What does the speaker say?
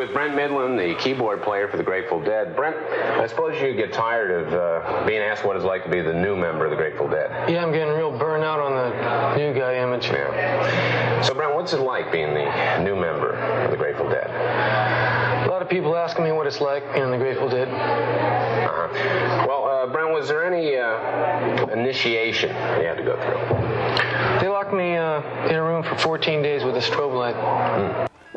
with Brent Mydland, the keyboard player for the Grateful Dead. Brent, I suppose you get tired of being asked what it's like to be the new member of the Grateful Dead. Yeah, I'm getting real burned out on the new guy image. Yeah. So, Brent, what's it like being the new member of the Grateful Dead? A lot of people asking me what it's like being the Grateful Dead. Well, Brent, was there any initiation you had to go through? They locked me in a room for 14 days with a strobe light.